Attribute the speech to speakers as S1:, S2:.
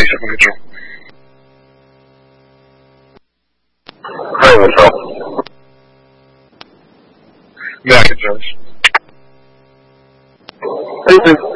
S1: 小分钟。
S2: 嗨，我说。
S1: Yeah, I can judge.